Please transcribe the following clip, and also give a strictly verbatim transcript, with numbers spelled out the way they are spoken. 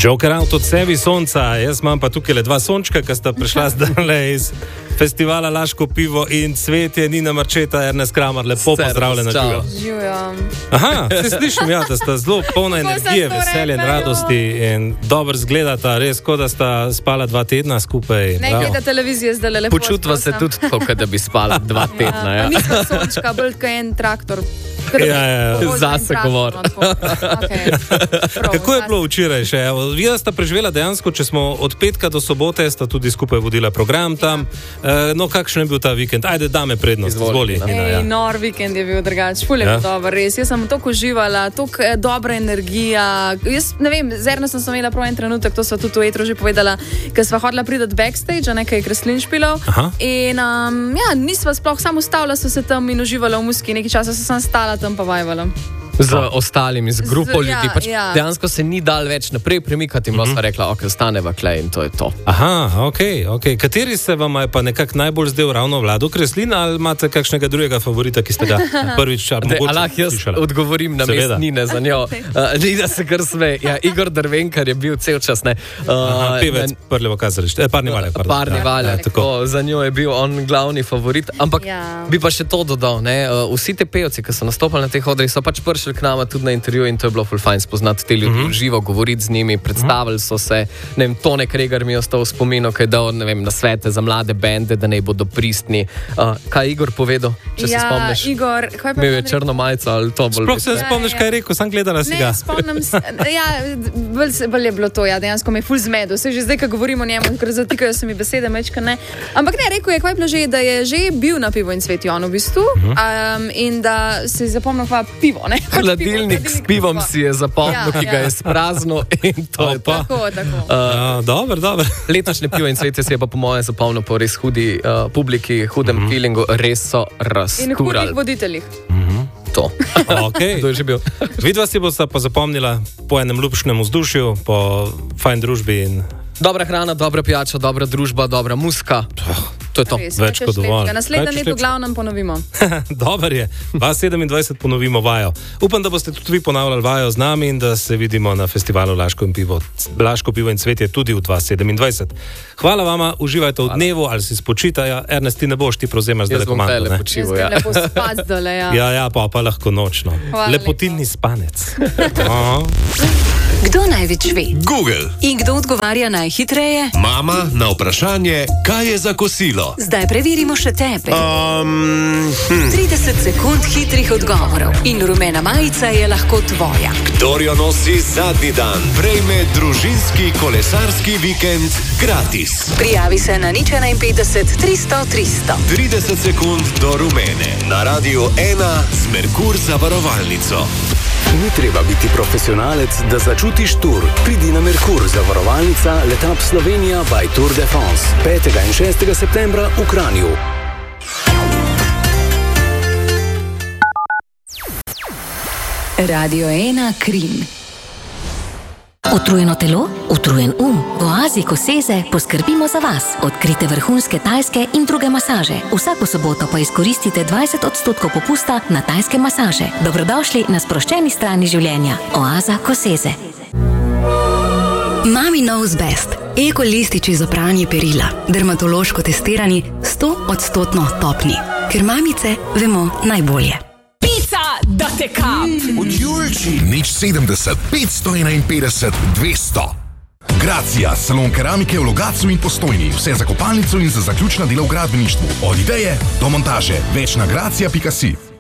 Joker out od sebi sonca, jaz imam pa tukaj le dva sončka, ki sta prišla zdaj iz festivala Laško pivo in Cvetje, Nina Marčeta, Ernest Kramar, lepo pozdravljena. Aha, se slišim, ja, da sta zelo polna energije, veselje in radosti in dobro zgledata, res, kot da sta spala dva tedna skupaj. Ne gleda televizije zdaj lepo. Počutva se tudi tako, da bi spala dva tedna. Ja. Nismo sončka, bolj kot en traktor. Ja, ja, ja. Zase govor. Okay. Kako je bilo včeraj še? Vi sta preživela dejansko, če smo od petka do sobote, sta tudi skupaj vodila program tam. No, kakšen je bil ta vikend? Ajde, dame prednost, izvoli. Ej, nor vikend je bil drugač, ful je bil dober, res. Jaz sem toliko uživala, toliko eh, dobra energija. Jaz ne vem, z Ernestom sem imela prav en trenutek, to sva tudi v etru že povedala, ker sva hodila pridati backstage, a nekaj kreslin špilov. In um, ja, nisva sploh samo stavila, sva se tam in uživala v muziki. Nekaj časa sem stala tam pa vajvala. Z ostalimi, z grupo z, ljudi. ja, pač ja. Dejansko se ni dal več naprej premikati in mm-hmm. rekla, ok, ostaneva klej in to je to. Aha, ok, ok. Kateri se vam je pa nekako najbolj zdel ravno Vlado Kreslin ali imate kakšnega drugega favorita, ki ste ga prvič mogoče slišali? Alah, jaz odgovorim na mest Nine za njo. Uh, Nina se kar sme. Ja, Igor Drvenkar je bil cel čas, ne. Uh, Aha, pevec Prljevo kazalište. Eh, Parni Valjak, pardon. Parni Valjak, ja, tako. Za njo je bil on glavni favorit. Ampak ja. bi pa še to dodal, ne. Uh, vsi te pevci, ki so nastopali na teh odrih, so pač prišli k nama tudi na intervju in to je bilo ful fajn spoznati te ljudi, mm-hmm. živo govoriti z njimi, predstavili so se, ne vem, Tone Kregar mi je ostal v spominu, kaj je dal, ne vem, na svete za mlade bende, da naj bodo pristni. Uh, kaj je Igor povedal, če ja, se spomniš? Igor, kaj pa imel je črno majico ali to bolj. Sploh se spomniš, kaj je rekel, sam gledala si ga. Ne, spomnim se, ja, bolj, bolj je bilo to, ja, dejansko me je ful zmedo, se že zdaj, ko govorimo o njemu, ker zatikajo se mi besede, mečka ne. Ampak ne, rekel je, kaj je bilo že, da je že bil na Pivo in Cvetje on v bistvu, uh-huh. um, in da se je zapomnil pa pivo, ne. Hladilnik s pivom si je zapomnil, ja, ki ga ja. je spraznil in to je pa. Tako, tako. Uh, ja, dober, dober. Letošnje Pivo in Cvetje se je pa po mojem zapomnil po res hudi uh, publiki, hudem mm-hmm. feelingu, res so razkurali. In hudih voditeljih. Mm-hmm. To. Okay. To je že bil. Vidva si bosta pa zapomnila po enem ljubšnem vzdušju, po fajn družbi in... Dobra hrana, dobra pijača, dobra družba, dobra muzika. To je to. Res, več kot dovolj. Naslednje leto glavnem ponovimo. Dobar je. dva sedemindvajset ponovimo vajo. Upam, da boste tudi vi ponavljali vajo z nami in da se vidimo na festivalu Laško in pivo. Laško pivo in Cvetje tudi v dva sedemindvajset. Hvala vama, uživajte v dnevu ali si spočitajo. Ernest, ti ne boš, ti prevzemaš zdaj komando. Jaz bom počival, ja. Lepo spat zdole, ja. Ja, ja, pa, pa lahko nočno. Lepotilni spanec. Kdo največ ve? Google. In kdo odgovarja najhitreje? Mama na vprašanje, kaj je za kosilo. Zdaj preverimo še tebe. Um, hm. trideset sekund hitrih odgovorov in rumena majica je lahko tvoja. Kdor jo nosi zadnji dan, prejme družinski kolesarski vikend gratis. Prijavi se na nič enainpetdeset tristo tristo. trideset sekund do rumene. Na Radiu ena z Merkur zavarovalnico. Ni treba biti profesionalec, da začutiš tur. Pridi na Merkur zavarovalnica Letap Slovenija by Tour de France. petega in šestega septembra v Kranju. Radio ena Krim. Utrujeno telo, utrujen um. V oazi Koseze poskrbimo za vas. Odkrite vrhunske tajske in druge masaže. Vsako soboto pa izkoristite dvajset odstotkov popusta na tajske masaže. Dobrodošli na sproščeni strani življenja. Oaza Koseze. Mami knows best. Eko lističi za pranje perila. Dermatološko testirani, sto odstotno topni. Ker mamice vemo najbolje. Da te kap! Od Julči! Nič sedemdeset, petsto enainpetdeset, dvesto. Gracija, salon keramike v Logatcu in Postojni. Vse za kopalnico in za zaključna dela v gradbeništvu. Od ideje do montaže. Več na gracija pika si.